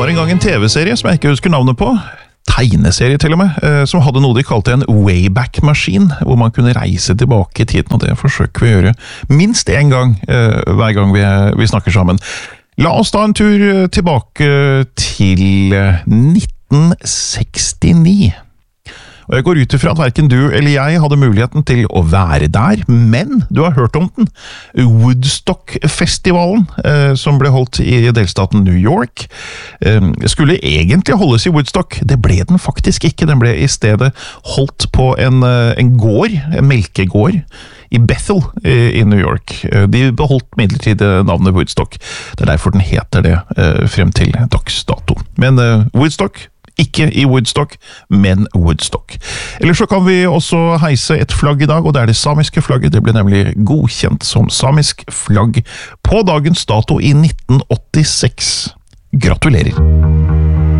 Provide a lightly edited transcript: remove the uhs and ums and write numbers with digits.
var en gang en TV-serie som jeg ikke husker navnet på, tegneserie til og med, som hadde noe de kalte en Wayback-maskin, hvor man kunne reise tilbake i tiden, og det forsøker vi å gjøre minst en gang hver gang vi snakker sammen. La oss ta en tur tilbake til 1969. Og jeg går ut ifra at hverken du eller jeg hadde muligheten til å være der, men du har hørt om den. Woodstock-festivalen, som ble holdt i delstaten New York, skulle egentlig holdes i Woodstock. Det ble den faktisk ikke. Den ble i stedet holdt på en gård, en melkegård, i Bethel i New York. De beholdt midlertidig navnet Woodstock. Det er derfor den heter det frem til dags dato. Men Woodstock, ikke i Woodstock, men Woodstock. Ellers så kan vi også heise et flagg i dag, og det er det samiske flagget. Det ble nemlig godkjent som samisk flagg på dagens dato i 1986. Gratulerer!